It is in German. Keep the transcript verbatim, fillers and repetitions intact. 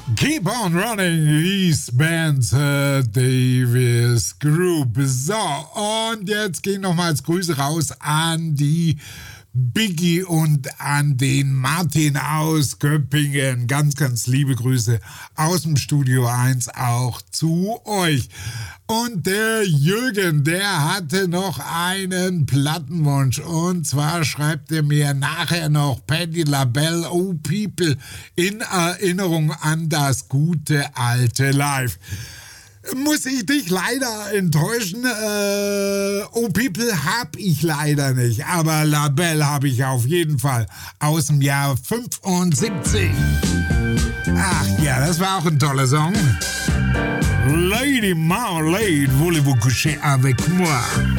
Keep on running, hieß Band äh, Davis Group. So, und jetzt gehen nochmals Grüße raus an die Biggie und an den Martin aus Köppingen. Ganz, ganz liebe Grüße aus dem Studio eins auch zu euch. Und der Jürgen, der hatte noch einen Plattenwunsch. Und zwar schreibt er mir nachher noch Patti LaBelle, Oh People, in Erinnerung an das gute alte Live. Muss ich dich leider enttäuschen. Äh, Oh People hab ich leider nicht. Aber LaBelle habe ich auf jeden Fall aus dem Jahr fünfundsiebzig. Ach ja, das war auch ein toller Song. Lady Marmalade, voulez-vous coucher avec moi?